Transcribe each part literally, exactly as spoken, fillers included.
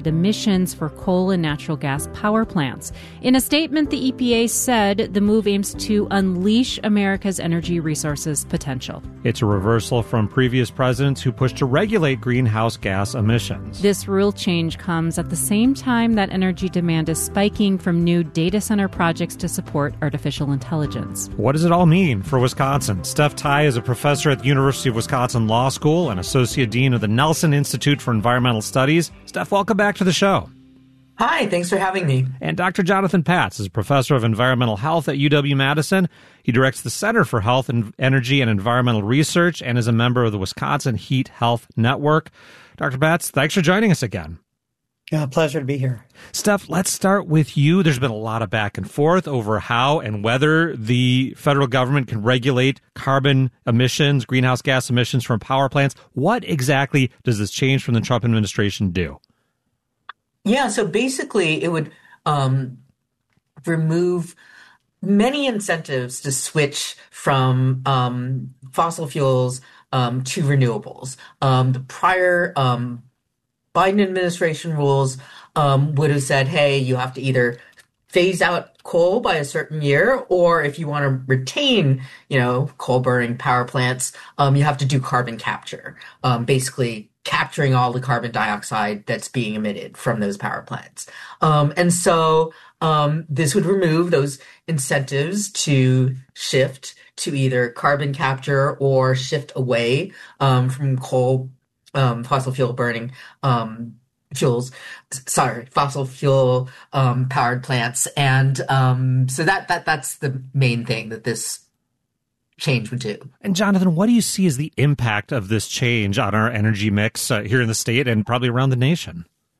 emissions for coal and natural gas power plants. In a statement, the E P A said the move aims to unleash America's energy resources potential. It's a reversal from previous presidents who pushed to regulate greenhouse gas emissions. This rule change comes at the same time that energy demand is spiking from new data center projects to support artificial intelligence. What does it all mean for Wisconsin? Steph Tai is a professor at the University of Wisconsin Law School and Associate Dean of the Nelson Institute for Environmental Studies. Steph, welcome back to the show. Hi, thanks for having me. And Doctor Jonathan Patz is a professor of environmental health at U W-Madison. He directs the Center for Health and Energy and Environmental Research and is a member of the Wisconsin Heat Health Network. Doctor Patz, thanks for joining us again. Yeah, pleasure to be here. Steph, let's start with you. There's been a lot of back and forth over how and whether the federal government can regulate carbon emissions, greenhouse gas emissions from power plants. What exactly does this change from the Trump administration do? Yeah, so basically it would um, remove many incentives to switch from um, fossil fuels um, to renewables. Um, the prior um Biden administration rules um, would have said, hey, you have to either phase out coal by a certain year, or if you want to retain, you know, coal burning power plants, um, you have to do carbon capture, um, basically capturing all the carbon dioxide that's being emitted from those power plants. Um, and so um, this would remove those incentives to shift to either carbon capture or shift away um, from coal Um, fossil fuel burning um, fuels, sorry, fossil fuel um, powered plants. And um, so that that that's the main thing that this change would do. And Jonathan, what do you see as the impact of this change on our energy mix uh, here in the state and probably around the nation?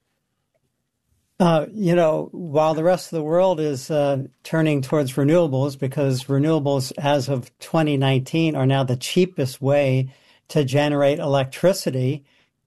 Uh, you know, while the rest of the world is uh, turning towards renewables, because renewables as of twenty nineteen are now the cheapest way to generate electricity,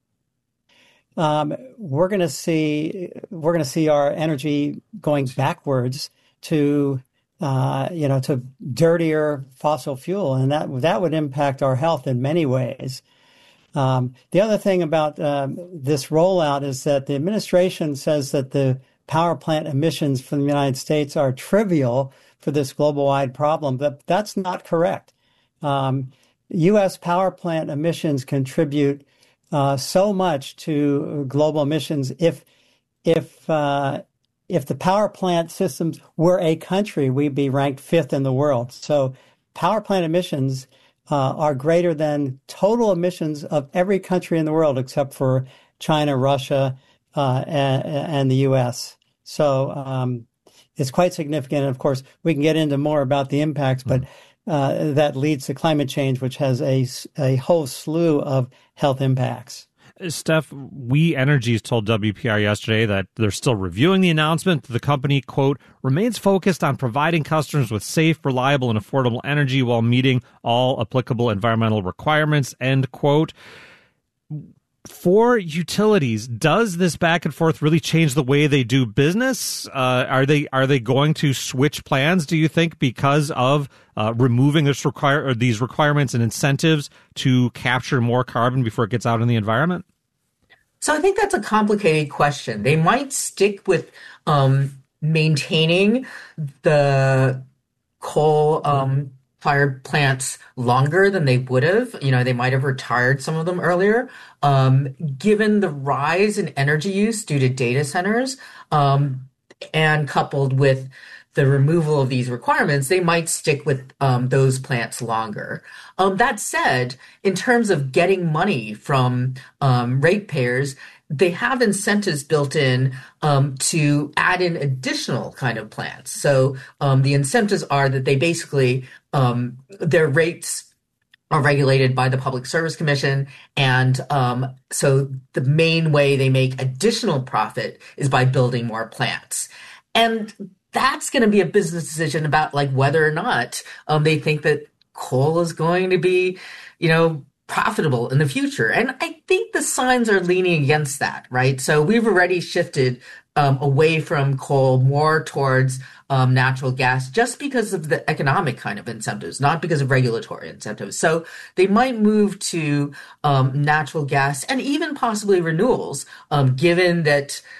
um, we're going to see we're going to see our energy going backwards to uh, you know to dirtier fossil fuel, and that that would impact our health in many ways. Um, the other thing about um, this rollout is that the administration says that the power plant emissions from the United States are trivial for this global-wide problem, but that's not correct. Um, U S power plant emissions contribute uh, so much to global emissions. If if uh, if the power plant systems were a country, we'd be ranked fifth in the world. So power plant emissions uh, are greater than total emissions of every country in the world except for China, Russia, uh, and, and the U S. So um, it's quite significant. And of course, we can get into more about the impacts, but Uh, that leads to climate change, which has a, a whole slew of health impacts. Steph, We Energies told W P R yesterday that they're still reviewing the announcement. The company, quote, remains focused on providing customers with safe, reliable, and affordable energy while meeting all applicable environmental requirements, end quote. For utilities, does this back and forth really change the way they do business? Uh, are they are they going to switch plans, do you think, because of uh, removing this require or these requirements and incentives to capture more carbon before it gets out in the environment? So I think that's a complicated question. They might stick with um, maintaining the coal um fired plants longer than they would have. You know, they might have retired some of them earlier. Um, given the rise in energy use due to data centers, um, and coupled with the removal of these requirements, they might stick with um, those plants longer. Um, that said, in terms of getting money from um, ratepayers, they have incentives built in um, to add in additional kind of plants. So um, the incentives are that they basically, um, their rates are regulated by the Public Service Commission. And um, so the main way they make additional profit is by building more plants. And that's going to be a business decision about like whether or not um, they think that coal is going to be, you know, profitable in the future. And I think the signs are leaning against that, right? So we've already shifted um, away from coal more towards um, natural gas just because of the economic kind of incentives, not because of regulatory incentives. So they might move to um, natural gas and even possibly renewables, um, given that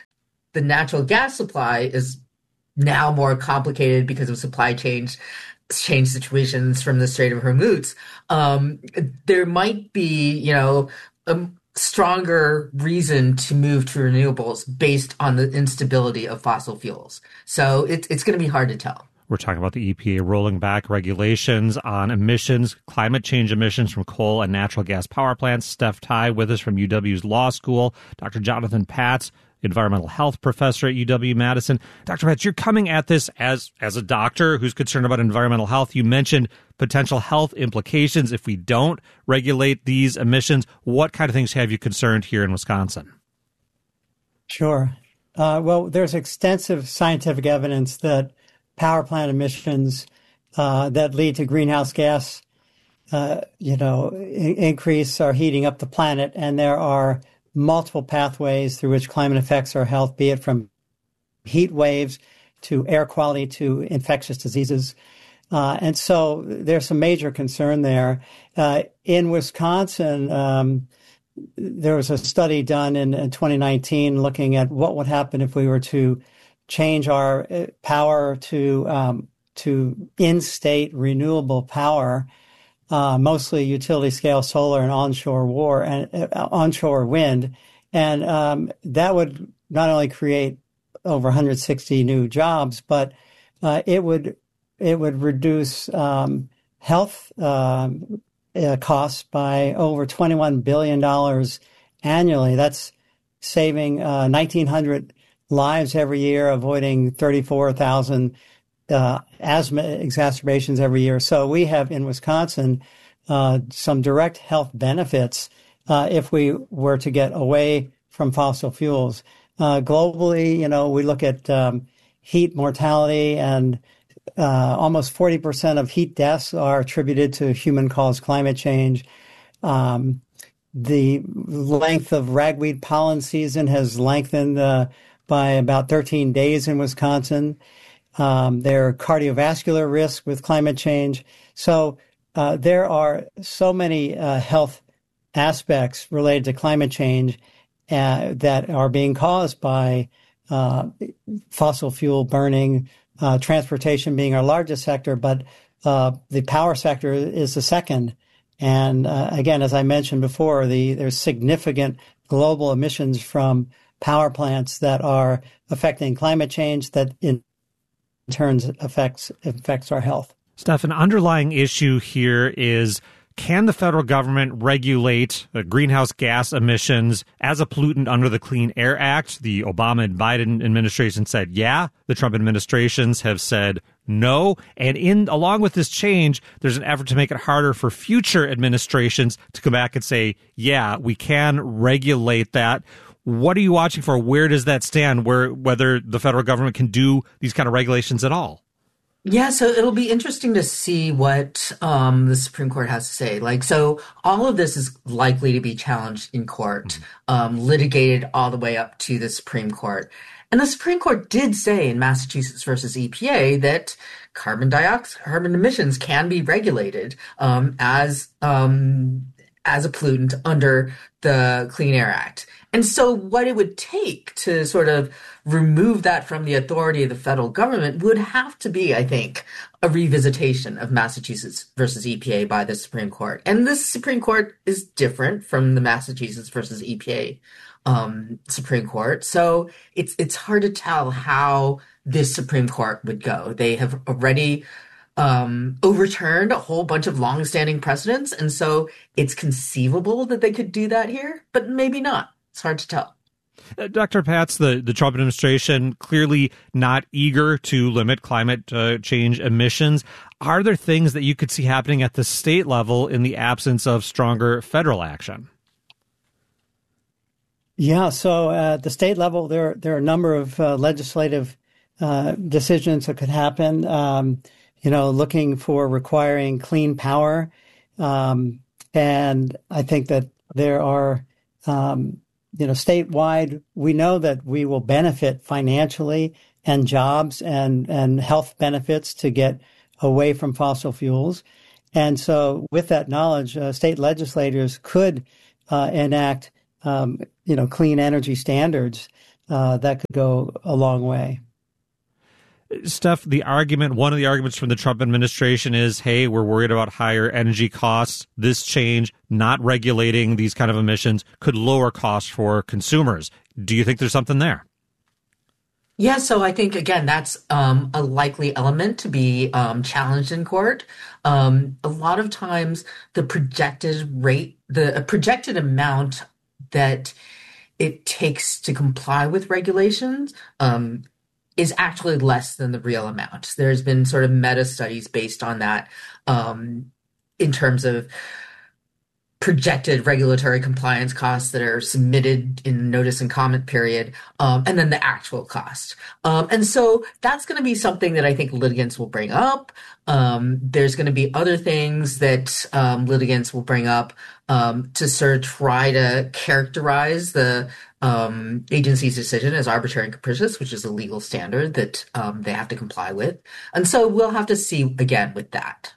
the natural gas supply is now more complicated because of supply chains, change situations from the Strait of Hormuz. Um, there might be, you know, a stronger reason to move to renewables based on the instability of fossil fuels. So it, it's going to be hard to tell. We're talking about the E P A rolling back regulations on emissions, climate change emissions from coal and natural gas power plants. Steph Tai with us from U W's Law School. Doctor Jonathan Patz, environmental health professor at U W-Madison. Doctor Patz, you're coming at this as, as a doctor who's concerned about environmental health. You mentioned potential health implications if we don't regulate these emissions. What kind of things have you concerned here in Wisconsin? Sure. Uh, well, there's extensive scientific evidence that power plant emissions uh, that lead to greenhouse gas, uh, you know, I- increase are heating up the planet. And there are multiple pathways through which climate affects our health, be it from heat waves to air quality to infectious diseases. Uh, and so there's some major concern there. Uh, in Wisconsin, um, there was a study done in, in twenty nineteen looking at what would happen if we were to change our power to um, to in-state renewable power, uh, mostly utility-scale solar and onshore war and uh, onshore wind, and um, that would not only create over one hundred sixty new jobs, but uh, it would it would reduce um, health um, uh, costs by over twenty-one billion dollars annually. That's saving uh, nineteen hundred lives every year, avoiding thirty-four thousand uh, asthma exacerbations every year. So we have in Wisconsin uh, some direct health benefits uh, if we were to get away from fossil fuels. Uh, globally, you know, we look at um, heat mortality, and uh, almost forty percent of heat deaths are attributed to human-caused climate change. Um, the length of ragweed pollen season has lengthened uh, by about thirteen days in Wisconsin. Um, there are cardiovascular risks with climate change. So uh, there are so many uh, health aspects related to climate change uh, that are being caused by uh, fossil fuel burning, uh, transportation being our largest sector, but uh, the power sector is the second. And uh, again, as I mentioned before, the there's significant global emissions from power plants that are affecting climate change that in turn affects affects our health. Steph, an underlying issue here is, can the federal government regulate uh, greenhouse gas emissions as a pollutant under the Clean Air Act? The Obama and Biden administration said yeah. The Trump administrations have said no. And in along with this change, there's an effort to make it harder for future administrations to come back and say, yeah, we can regulate that. What are you watching for? Where does that stand? Where whether the federal government can do these kind of regulations at all? Yeah, so it'll be interesting to see what um, the Supreme Court has to say. Like, so all of this is likely to be challenged in court, um, litigated all the way up to the Supreme Court. And the Supreme Court did say in Massachusetts versus E P A that carbon dioxide, carbon emissions can be regulated um, as um, as a pollutant under the Clean Air Act. And so what it would take to sort of remove that from the authority of the federal government would have to be, I think, a revisitation of Massachusetts versus E P A by the Supreme Court. And this Supreme Court is different from the Massachusetts versus E P A um, Supreme Court. So it's it's hard to tell how this Supreme Court would go. They have already um, overturned a whole bunch of longstanding precedents. And so it's conceivable that they could do that here, but maybe not. It's hard to tell. Uh, Doctor Patz, the, the Trump administration clearly not eager to limit climate uh, change emissions. Are there things that you could see happening at the state level in the absence of stronger federal action? Yeah, so at the state level, there, there are a number of uh, legislative uh, decisions that could happen, um, you know, looking for requiring clean power. Um, and I think that there are um, You know, statewide, we know that we will benefit financially and jobs and, and health benefits to get away from fossil fuels. And so with that knowledge, uh, state legislators could uh, enact, um, you know, clean energy standards uh, that could go a long way. Steph, the argument, one of the arguments from the Trump administration is, hey, we're worried about higher energy costs. This change, not regulating these kind of emissions, could lower costs for consumers. Do you think there's something there? Yeah, so I think, again, that's um, a likely element to be um, challenged in court. Um, a lot of times the projected rate, the projected amount that it takes to comply with regulations um, is actually less than the real amount. There's been sort of meta studies based on that um, in terms of projected regulatory compliance costs that are submitted in notice and comment period, um, and then the actual cost. Um, and so that's going to be something that I think litigants will bring up. Um, there's going to be other things that um, litigants will bring up um, to sort of try to characterize the um, agency's decision as arbitrary and capricious, which is a legal standard that um, they have to comply with. And so we'll have to see again with that.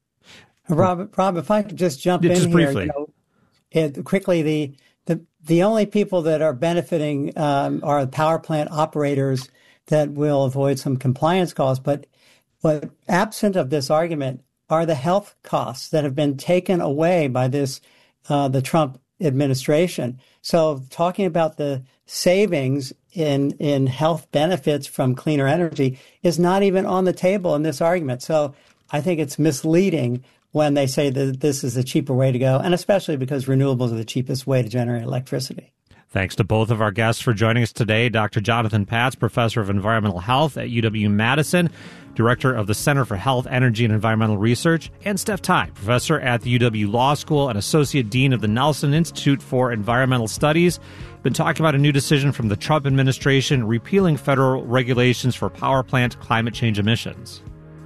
Rob, Rob, if I could just jump yeah, in just here, briefly. You know, it, quickly, the, the the only people that are benefiting um, are the power plant operators that will avoid some compliance costs. But what absent of this argument are the health costs that have been taken away by this uh, the Trump administration. So talking about the savings in in health benefits from cleaner energy is not even on the table in this argument. So I think it's misleading when they say that this is the cheaper way to go, and especially because renewables are the cheapest way to generate electricity. Thanks to both of our guests for joining us today. Doctor Jonathan Patz, Professor of Environmental Health at U W-Madison, Director of the Center for Health, Energy, and Environmental Research, and Steph Tai, Professor at the U W Law School and Associate Dean of the Nelson Institute for Environmental Studies. Been talking about a new decision from the Trump administration repealing federal regulations for power plant climate change emissions.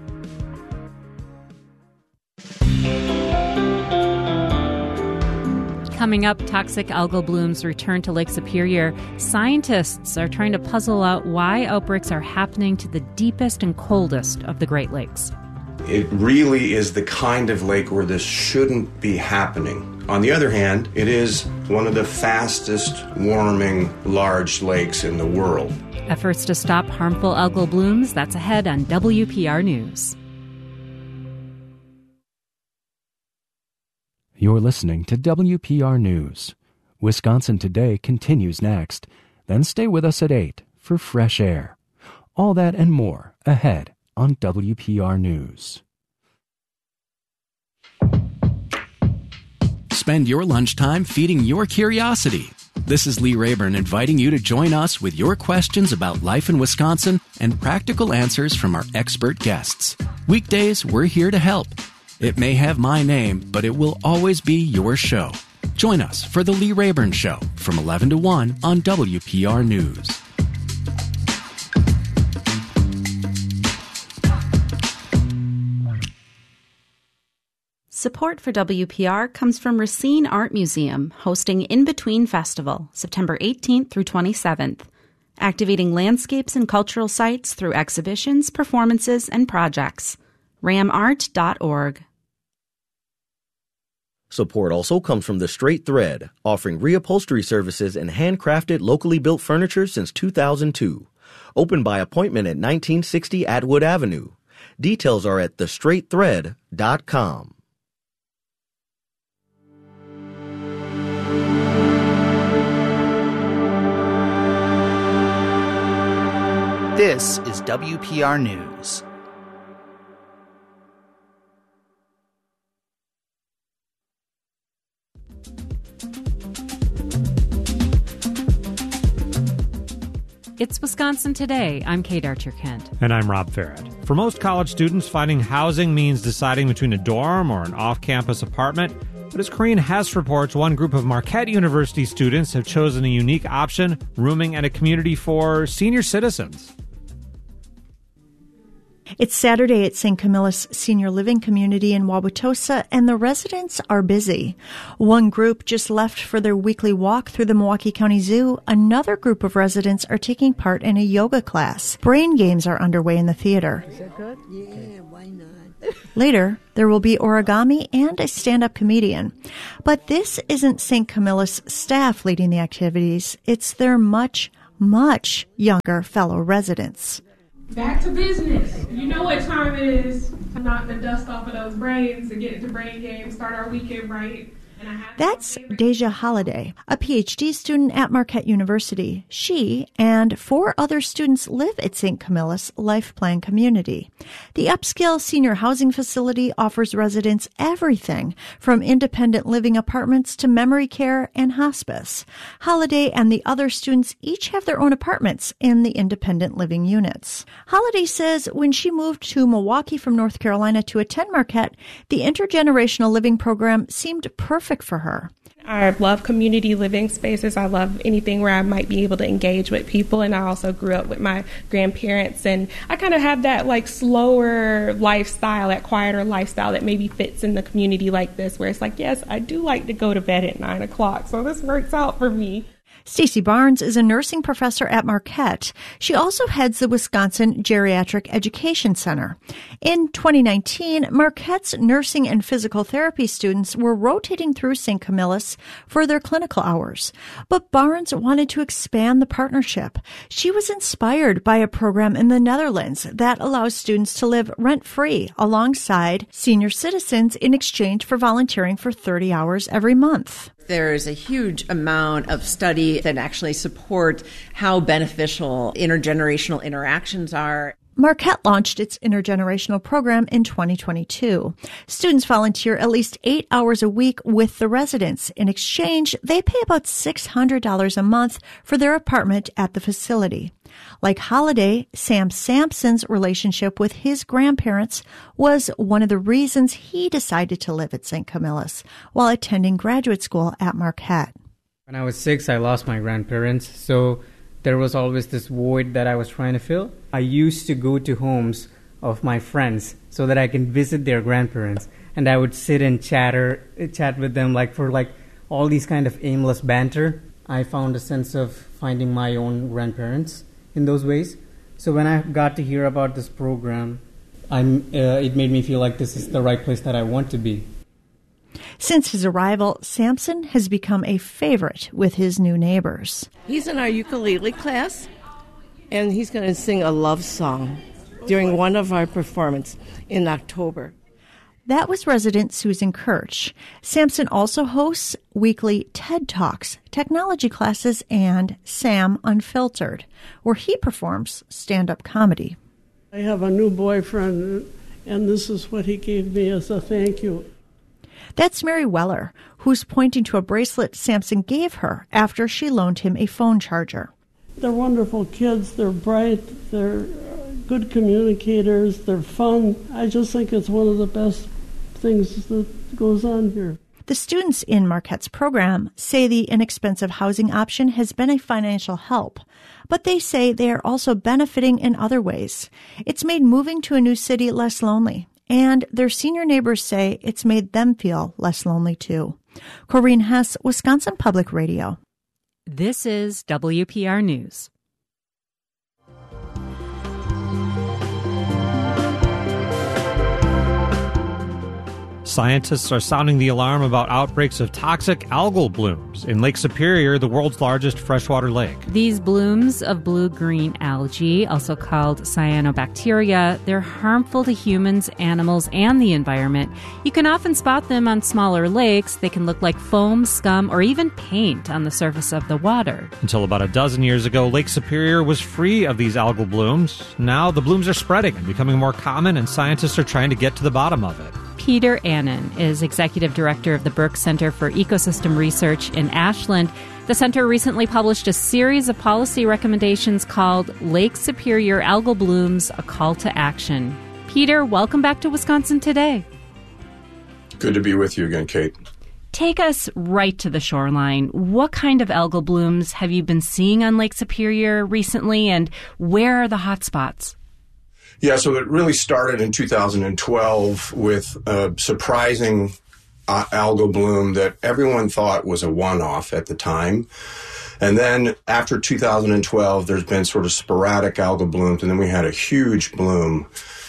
Coming up, toxic algal blooms return to Lake Superior. Scientists are trying to puzzle out why outbreaks are happening to the deepest and coldest of the Great Lakes. It really is the kind of lake where this shouldn't be happening. On the other hand, it is one of the fastest warming large lakes in the world. Efforts to stop harmful algal blooms, that's ahead on W P R News. You're listening to W P R News. Wisconsin Today continues next. Then stay with us at eight for Fresh Air. All that and more ahead on W P R News. Spend your lunchtime feeding your curiosity. This is Lee Rayburn inviting you to join us with your questions about life in Wisconsin and practical answers from our expert guests. Weekdays, we're here to help. It may have my name, but it will always be your show. Join us for The Lee Rayburn Show from eleven to one on W P R News. Support for W P R comes from Racine Art Museum, hosting In Between Festival, September eighteenth through twenty-seventh, activating landscapes and cultural sites through exhibitions, performances, and projects. ram art dot org. Support also comes from The Straight Thread, offering reupholstery services and handcrafted, locally built furniture since two thousand two. Open by appointment at nineteen sixty Atwood Avenue. Details are at the straight thread dot com. This is W P R News. It's Wisconsin Today. I'm Kate Archer-Kent. And I'm Rob Farrett. For most college students, finding housing means deciding between a dorm or an off-campus apartment. But as Corinne Hess reports, one group of Marquette University students have chosen a unique option, rooming at a community for senior citizens. It's Saturday at Saint Camillus Senior Living Community in Wauwatosa, and the residents are busy. One group just left for their weekly walk through the Milwaukee County Zoo. Another group of residents are taking part in a yoga class. Brain games are underway in the theater. Is that good? Yeah, why not? Later, there will be origami and a stand-up comedian. But this isn't Saint Camillus staff leading the activities. It's their much much younger fellow residents. Back to business. You know what time it is. Knock the dust off of those brains and get into brain games, start our weekend right. That's Deja Holiday, a P H D student at Marquette University. She and four other students live at Saint Camillus Life Plan Community. The upscale senior housing facility offers residents everything from independent living apartments to memory care and hospice. Holiday and the other students each have their own apartments in the independent living units. Holiday says when she moved to Milwaukee from North Carolina to attend Marquette, the intergenerational living program seemed perfect for her. I love community living spaces. I love anything where I might be able to engage with people. And I also grew up with my grandparents. And I kind of have that like slower lifestyle, that quieter lifestyle that maybe fits in the community like this, where it's like, yes, I do like to go to bed at nine o'clock. So this works out for me. Stacey Barnes is a nursing professor at Marquette. She also heads the Wisconsin Geriatric Education Center. In twenty nineteen, Marquette's nursing and physical therapy students were rotating through Saint Camillus for their clinical hours. But Barnes wanted to expand the partnership. She was inspired by a program in the Netherlands that allows students to live rent-free alongside senior citizens in exchange for volunteering for thirty hours every month. There's a huge amount of study that actually support how beneficial intergenerational interactions are. Marquette launched its intergenerational program in twenty twenty-two. Students volunteer at least eight hours a week with the residents. In exchange, they pay about six hundred dollars a month for their apartment at the facility. Like Holiday, Sam Sampson's relationship with his grandparents was one of the reasons he decided to live at Saint Camillus while attending graduate school at Marquette. When I was six, I lost my grandparents, so there was always this void that I was trying to fill. I used to go to homes of my friends so that I can visit their grandparents, and I would sit and chatter, chat with them like for like all these kind of aimless banter. I found a sense of finding my own grandparents in those ways. So when I got to hear about this program, I'm, uh, it made me feel like this is the right place that I want to be. Since his arrival, Sampson has become a favorite with his new neighbors. He's in our ukulele class, and he's going to sing a love song during one of our performances in October. That was resident Susan Kirch. Sampson also hosts weekly TED Talks, technology classes, and Sam Unfiltered, where he performs stand-up comedy. I have a new boyfriend, and this is what he gave me as a thank you. That's Mary Weller, who's pointing to a bracelet Sampson gave her after she loaned him a phone charger. They're wonderful kids. They're bright. They're good communicators. They're fun. I just think it's one of the best things that goes on here. The students in Marquette's program say the inexpensive housing option has been a financial help, but they say they are also benefiting in other ways. It's made moving to a new city less lonely, and their senior neighbors say it's made them feel less lonely too. Corinne Hess, Wisconsin Public Radio. This is W P R News. Scientists are sounding the alarm about outbreaks of toxic algal blooms in Lake Superior, the world's largest freshwater lake. These blooms of blue-green algae, also called cyanobacteria, they're harmful to humans, animals, and the environment. You can often spot them on smaller lakes. They can look like foam, scum, or even paint on the surface of the water. Until about a dozen years ago, Lake Superior was free of these algal blooms. Now the blooms are spreading and becoming more common, and scientists are trying to get to the bottom of it. Peter Annan is executive director of the Burke Center for Ecosystem Research in Ashland. The center recently published a series of policy recommendations called Lake Superior Algal Blooms, a Call to Action. Peter, welcome back to Wisconsin Today. Good to be with you again, Kate. Take us right to the shoreline. What kind of algal blooms have you been seeing on Lake Superior recently, and where are the hot spots? Yeah, so it really started in two thousand twelve with a surprising uh, algal bloom that everyone thought was a one-off at the time. And then after two thousand twelve, there's been sort of sporadic algal blooms, and then we had a huge bloom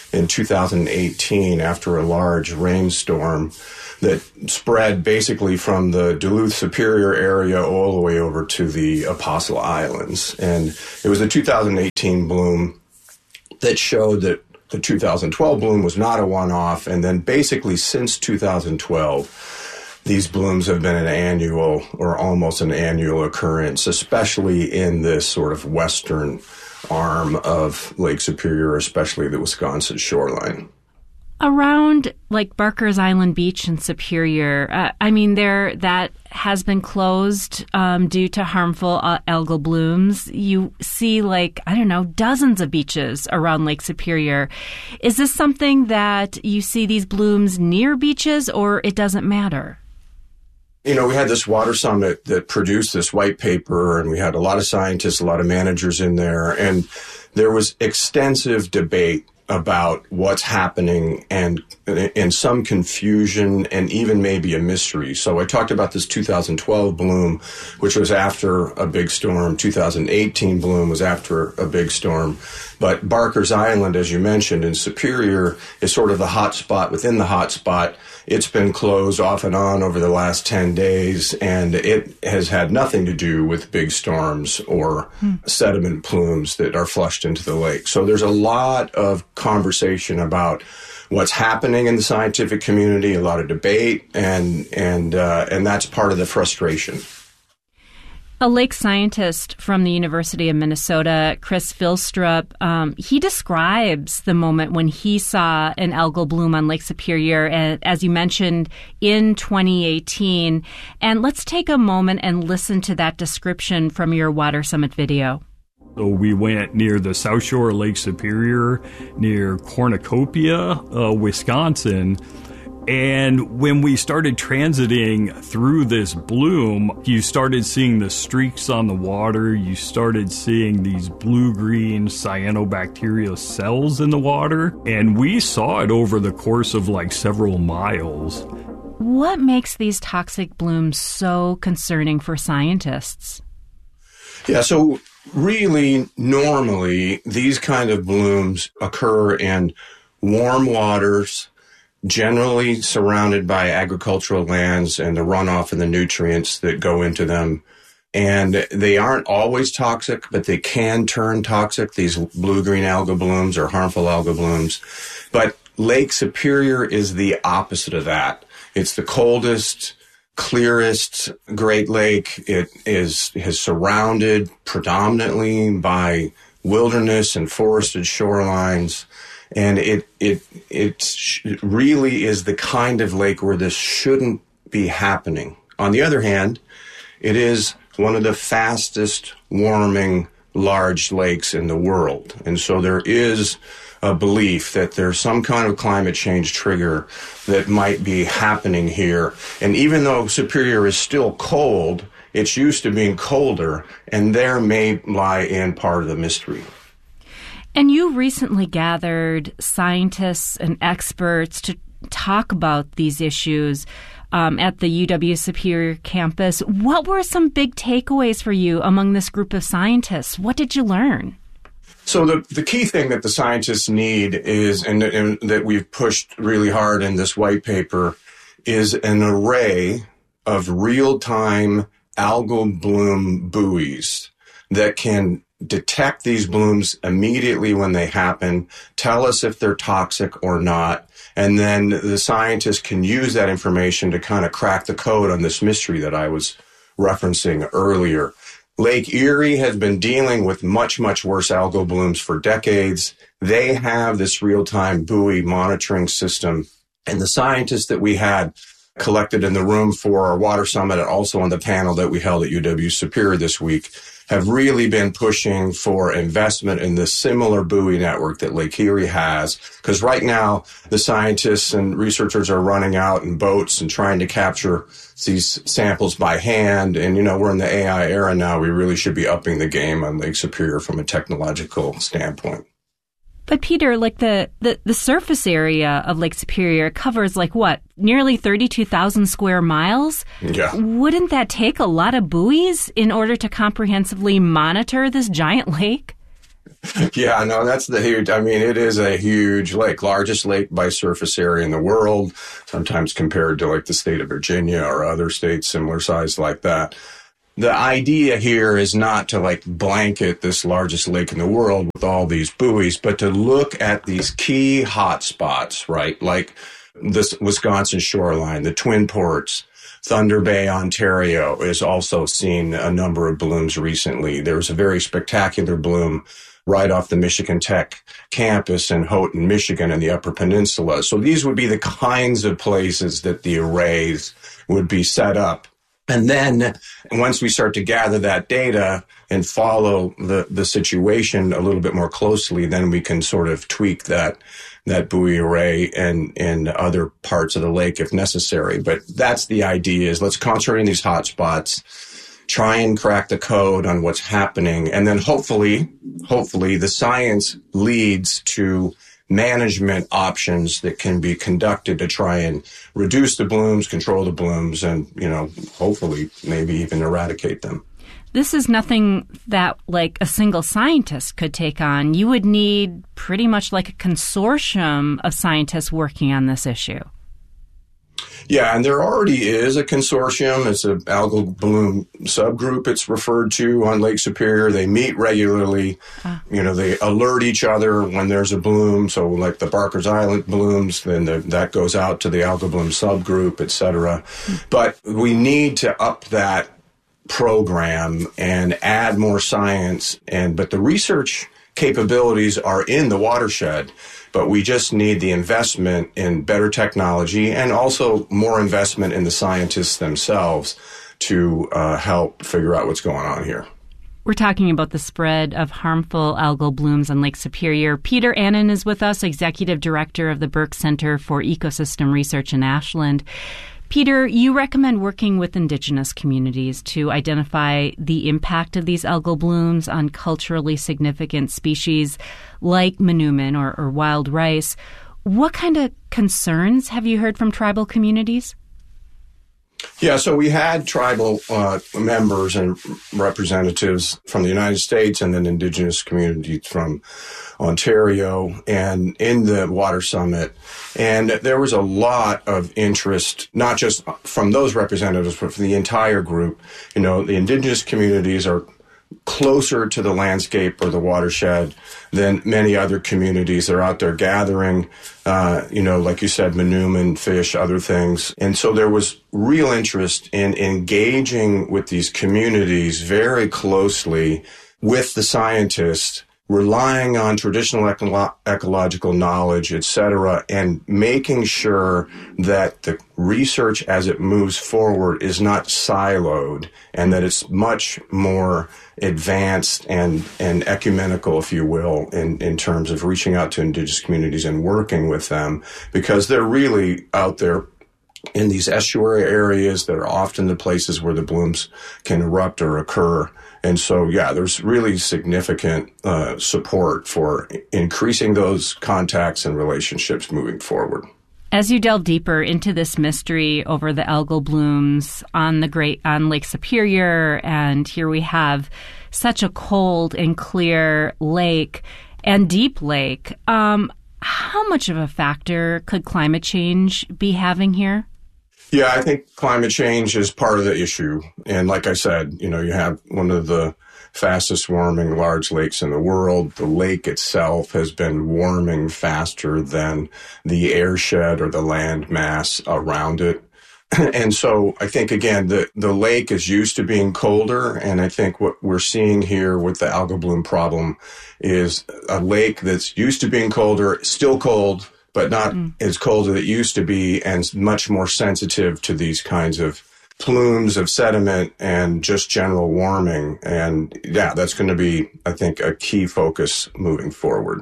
in two thousand eighteen after a large rainstorm that spread basically from the Duluth Superior area all the way over to the Apostle Islands. And it was the two thousand eighteen bloom that showed that the two thousand twelve bloom was not a one-off. And then basically since two thousand twelve, these blooms have been an annual or almost an annual occurrence, especially in this sort of western arm of Lake Superior, especially the Wisconsin shoreline. Around like Barker's Island Beach in Superior, uh, I mean, there that has been closed um, due to harmful uh, algal blooms. You see, like, I don't know, dozens of beaches around Lake Superior. Is this something that you see these blooms near beaches, or it doesn't matter? You know, we had this water summit that produced this white paper, and we had a lot of scientists, a lot of managers in there, and there was extensive debate about what's happening and and some confusion and even maybe a mystery. So I talked about this two thousand twelve bloom, which was after a big storm. two thousand eighteen bloom was after a big storm. But Barker's Island, as you mentioned, in Superior is sort of the hot spot within the hot spot. It's been closed off and on over the last ten days, and it has had nothing to do with big storms or hmm. sediment plumes that are flushed into the lake. So there's a lot of conversation about what's happening in the scientific community, a lot of debate, and and uh, and that's part of the frustration. A lake scientist from the University of Minnesota, Chris Vilstrup, um, he describes the moment when he saw an algal bloom on Lake Superior, and, as you mentioned, in twenty eighteen. And let's take a moment and listen to that description from your Water Summit video. So we went near the South Shore of Lake Superior, near Cornucopia, uh, Wisconsin. And when we started transiting through this bloom, you started seeing the streaks on the water. You started seeing these blue-green cyanobacterial cells in the water. And we saw it over the course of like several miles. What makes these toxic blooms so concerning for scientists? Yeah, so really, normally, these kind of blooms occur in warm waters, generally surrounded by agricultural lands and the runoff and the nutrients that go into them. And they aren't always toxic, but they can turn toxic, these blue-green algal blooms or harmful algal blooms. But Lake Superior is the opposite of that. It's the coldest, clearest Great Lake. It is is surrounded predominantly by wilderness and forested shorelines. And it it it really is the kind of lake where this shouldn't be happening. On the other hand, it is one of the fastest warming large lakes in the world. And so there is a belief that there's some kind of climate change trigger that might be happening here. And even though Superior is still cold, it's used to being colder, and there may lie in part of the mystery. And you recently gathered scientists and experts to talk about these issues um, at the U W Superior campus. What were some big takeaways for you among this group of scientists? What did you learn? So the, the key thing that the scientists need is, and, and that we've pushed really hard in this white paper, is an array of real-time algal bloom buoys that can detect these blooms immediately when they happen, tell us if they're toxic or not, and then the scientists can use that information to kind of crack the code on this mystery that I was referencing earlier. Lake Erie has been dealing with much, much worse algal blooms for decades. They have this real-time buoy monitoring system, and the scientists that we had collected in the room for our Water Summit and also on the panel that we held at U W Superior this week have really been pushing for investment in this similar buoy network that Lake Erie has. Because right now, the scientists and researchers are running out in boats and trying to capture these samples by hand. And, you know, we're in the A I era now. We really should be upping the game on Lake Superior from a technological standpoint. But Peter, like the, the, the surface area of Lake Superior covers like what, nearly thirty-two thousand square miles? Yeah. Wouldn't that take a lot of buoys in order to comprehensively monitor this giant lake? Yeah, no, that's the huge, I mean, it is a huge lake, largest lake by surface area in the world, sometimes compared to like the state of Virginia or other states similar size like that. The idea here is not to like blanket this largest lake in the world with all these buoys, but to look at these key hot spots, right? Like this Wisconsin shoreline, the Twin Ports, Thunder Bay, Ontario has also seen a number of blooms recently. There was a very spectacular bloom right off the Michigan Tech campus in Houghton, Michigan, in the Upper Peninsula. So these would be the kinds of places that the arrays would be set up. And then once we start to gather that data and follow the, the situation a little bit more closely, then we can sort of tweak that that buoy array and in other parts of the lake if necessary. But that's the idea, is let's concentrate on these hot spots, try and crack the code on what's happening, and then hopefully, hopefully the science leads to management options that can be conducted to try and reduce the blooms, control the blooms, and, you know, hopefully maybe even eradicate them. This is nothing that like a single scientist could take on. You would need pretty much like a consortium of scientists working on this issue. Yeah, and there already is a consortium. It's an algal bloom subgroup, it's referred to, on Lake Superior. They meet regularly. Ah. You know, they alert each other when there's a bloom. So like the Barker's Island blooms, then the, that goes out to the algal bloom subgroup, et cetera. Mm. But we need to up that program and add more science. And but the research capabilities are in the watershed. But we just need the investment in better technology and also more investment in the scientists themselves to uh, help figure out what's going on here. We're talking about the spread of harmful algal blooms on Lake Superior. Peter Annan is with us, Executive Director of the Burke Center for Ecosystem Research in Ashland. Peter, you recommend working with Indigenous communities to identify the impact of these algal blooms on culturally significant species like manoomin or, or wild rice. What kind of concerns have you heard from tribal communities? Yeah, so we had tribal uh, members and representatives from the United States and then Indigenous communities from Ontario and in the Water Summit. And there was a lot of interest, not just from those representatives, but from the entire group. You know, the Indigenous communities are closer to the landscape or the watershed than many other communities. They're out there gathering, uh, you know, like you said, manoomin, fish, other things. And so there was real interest in engaging with these communities very closely with the scientists, relying on traditional eco- ecological knowledge, et cetera, and making sure that the research as it moves forward is not siloed and that it's much more advanced and, and ecumenical, if you will, in, in terms of reaching out to Indigenous communities and working with them, because they're really out there in these estuary areas that are often the places where the blooms can erupt or occur. And so, yeah, there's really significant uh, support for increasing those contacts and relationships moving forward. As you delve deeper into this mystery over the algal blooms on the Great on Lake Superior, and here we have such a cold and clear lake and deep lake, um, how much of a factor could climate change be having here? Yeah, I think climate change is part of the issue. And like I said, you know, you have one of the fastest warming large lakes in the world. The lake itself has been warming faster than the airshed or the land mass around it. And so I think, again, the, the lake is used to being colder. And I think what we're seeing here with the algal bloom problem is a lake that's used to being colder, still cold, but not mm. as cold as it used to be, and much more sensitive to these kinds of plumes of sediment and just general warming. And yeah, that's going to be, I think, a key focus moving forward.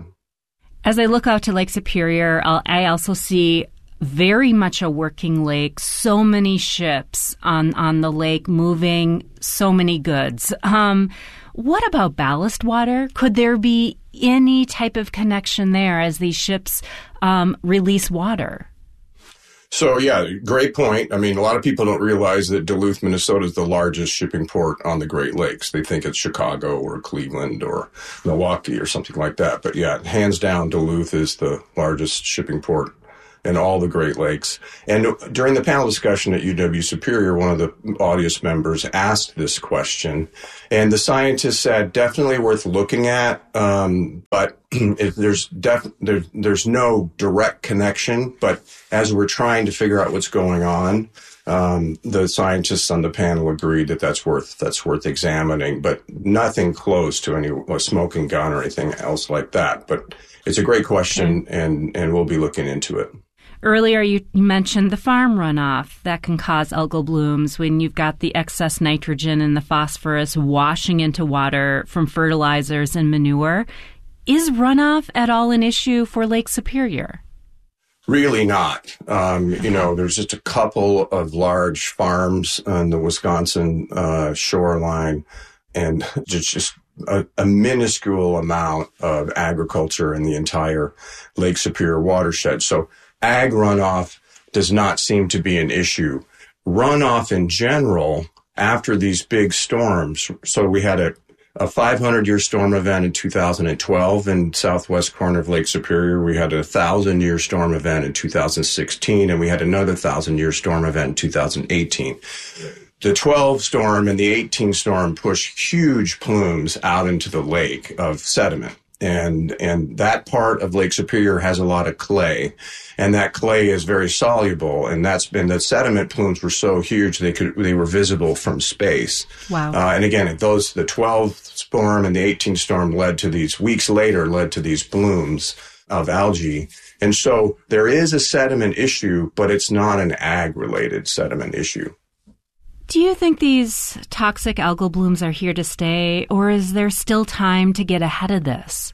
As I look out to Lake Superior, I'll, I also see very much a working lake, so many ships on, on the lake moving so many goods. Um, what about ballast water? Could there be any type of connection there as these ships um, release water? So, yeah, great point. I mean, a lot of people don't realize that Duluth, Minnesota is the largest shipping port on the Great Lakes. They think it's Chicago or Cleveland or Milwaukee or something like that. But, yeah, hands down, Duluth is the largest shipping port in all the Great Lakes. And during the panel discussion at U W Superior, one of the audience members asked this question, and the scientist said, definitely worth looking at, um, but if there's, def- there, there's no direct connection. But as we're trying to figure out what's going on, um, the scientists on the panel agreed that that's worth that's worth examining, but nothing close to any a smoking gun or anything else like that. But it's a great question, and, and we'll be looking into it. Earlier, you mentioned the farm runoff that can cause algal blooms when you've got the excess nitrogen and the phosphorus washing into water from fertilizers and manure. Is runoff at all an issue for Lake Superior? Really not. Um, you know, there's just a couple of large farms on the Wisconsin uh, shoreline, and just, just a, a minuscule amount of agriculture in the entire Lake Superior watershed. So ag runoff does not seem to be an issue. Runoff in general, after these big storms, so we had a, a five hundred year storm event in two thousand twelve in southwest corner of Lake Superior. We had a one thousand year storm event in two thousand sixteen, and we had another one thousand year storm event in two thousand eighteen. The twelve storm and the eighteen storm pushed huge plumes out into the lake of sediment. And, and that part of Lake Superior has a lot of clay, and that clay is very soluble. And that's been, the sediment plumes were so huge, they could, they were visible from space. Wow. Uh, and again, those, the twelve storm and the eighteen storm led to these, weeks later, led to these blooms of algae. And so there is a sediment issue, but it's not an ag related sediment issue. Do you think these toxic algal blooms are here to stay, or is there still time to get ahead of this?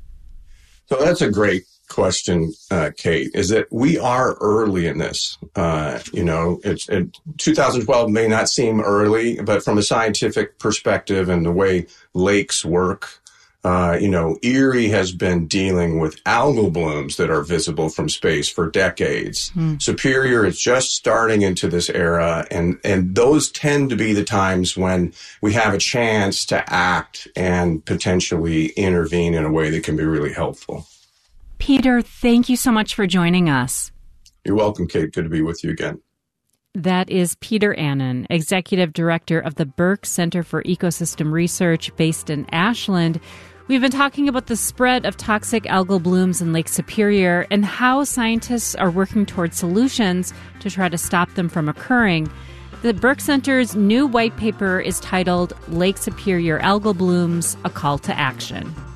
So that's a great question, uh, Kate, is that we are early in this. Uh, you know, it's, it, two thousand twelve may not seem early, but from a scientific perspective and the way lakes work, Uh, you know, Erie has been dealing with algal blooms that are visible from space for decades. Mm. Superior is just starting into this era, and, and those tend to be the times when we have a chance to act and potentially intervene in a way that can be really helpful. Peter, thank you so much for joining us. You're welcome, Kate. Good to be with you again. That is Peter Annan, Executive Director of the Burke Center for Ecosystem Research based in Ashland. We've been talking about the spread of toxic algal blooms in Lake Superior and how scientists are working towards solutions to try to stop them from occurring. The Burke Center's new white paper is titled Lake Superior Algal Blooms, A Call to Action.